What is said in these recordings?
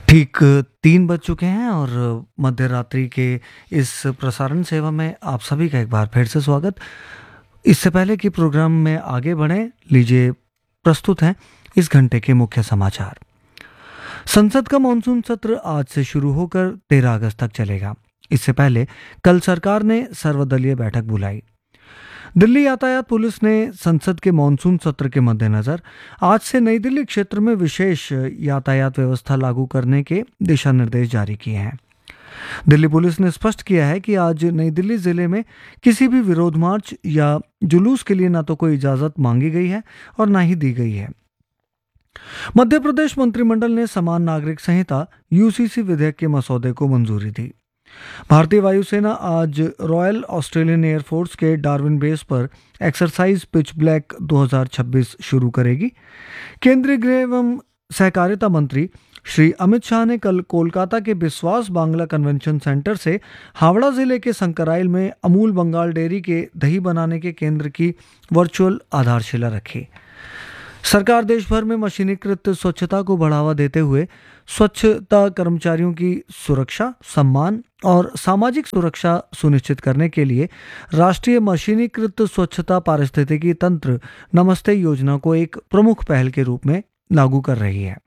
ठीक 3 बज चुके हैं और मध्य रात्रि के इस प्रसारण सेवा में आप सभी का एक बार फिर से स्वागत। इससे पहले कि प्रोग्राम में आगे बढ़े, लीजिए प्रस्तुत हैं इस घंटे के मुख्य समाचार। संसद का मानसून सत्र आज से शुरू होकर 13 अगस्त तक चलेगा। इससे पहले कल सरकार ने सर्वदलीय बैठक बुलाई। दिल्ली यातायात पुलिस ने संसद के मानसून सत्र के मद्देनजर आज से नई दिल्ली क्षेत्र में विशेष यातायात व्यवस्था लागू करने के दिशा निर्देश जारी किए हैं। दिल्ली पुलिस ने स्पष्ट किया है कि आज नई दिल्ली जिले में किसी भी विरोध मार्च या जुलूस के लिए न तो कोई इजाजत मांगी गई है और न ही दी गई है। मध्य प्रदेश मंत्रिमंडल ने समान नागरिक संहिता यूसीसी विधेयक के मसौदे को मंजूरी दी। भारतीय वायुसेना आज रॉयल ऑस्ट्रेलियन एयरफोर्स के डार्विन बेस पर एक्सरसाइज पिच ब्लैक 2026 शुरू करेगी। केंद्रीय गृह एवं सहकारिता मंत्री श्री अमित शाह ने कल कोलकाता के बिस्वास बांग्ला कन्वेंशन सेंटर से हावड़ा जिले के संकराइल में अमूल बंगाल डेयरी के दही बनाने के केंद्र की वर्चुअल आधारशिला रखी। सरकार देश भर में मशीनीकृत स्वच्छता को बढ़ावा देते हुए स्वच्छता कर्मचारियों की सुरक्षा, सम्मान और सामाजिक सुरक्षा सुनिश्चित करने के लिए राष्ट्रीय मशीनीकृत स्वच्छता पारिस्थितिकी तंत्र नमस्ते योजना को एक प्रमुख पहल के रूप में लागू कर रही है।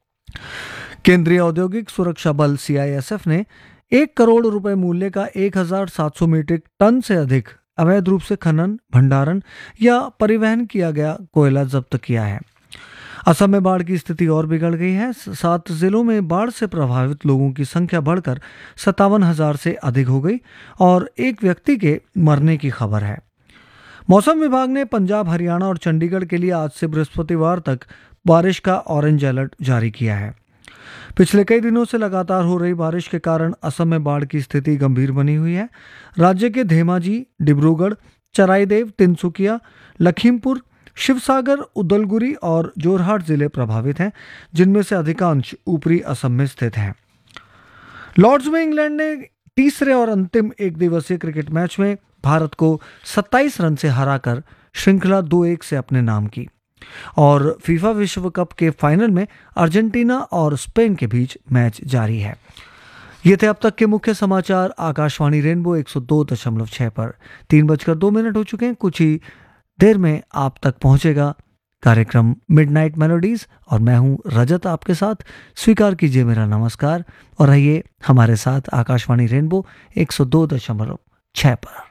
केंद्रीय औद्योगिक सुरक्षा बल सीआईएसएफ ने 1 करोड़ रुपए मूल्य का 1700 मीट्रिक टन से अधिक अवैध रूप से खनन, भंडारण या परिवहन किया गया कोयला जब्त किया है। असम में बाढ़ की स्थिति और बिगड़ गई है। 7 जिलों में बाढ़ से प्रभावित लोगों की संख्या बढ़कर 57,000 से अधिक हो गई और एक व्यक्ति के मरने की खबर है। मौसम विभाग ने पंजाब, हरियाणा और चंडीगढ़ के लिए आज से बृहस्पतिवार तक बारिश का ऑरेंज अलर्ट जारी किया है। पिछले कई दिनों से लगातार हो रही बारिश के कारण असम में बाढ़ की स्थिति गंभीर बनी हुई है। राज्य के धेमाजी, डिब्रूगढ़, चराईदेव, तिनसुकिया, लखीमपुर, शिवसागर, उदलगुरी और जोरहाट जिले प्रभावित हैं, जिनमें से अधिकांश ऊपरी असम में स्थित हैं। लॉर्ड्स में इंग्लैंड ने तीसरे और अंतिम एक दिवसीय क्रिकेट मैच में भारत को 27 रन से हराकर श्रृंखला 2-1 से अपने नाम की और फीफा विश्व कप के फाइनल में अर्जेंटीना और स्पेन के बीच मैच जारी है। ये थे अब तक के मुख्य समाचार। आकाशवाणी रेनबो 102.6 पर 3:02 हो चुके हैं। कुछ ही देर में आप तक पहुंचेगा कार्यक्रम मिडनाइट मेलोडीज और मैं हूं रजत आपके साथ। स्वीकार कीजिए मेरा नमस्कार और रहिए हमारे साथ आकाशवाणी रेनबो 102.6 पर।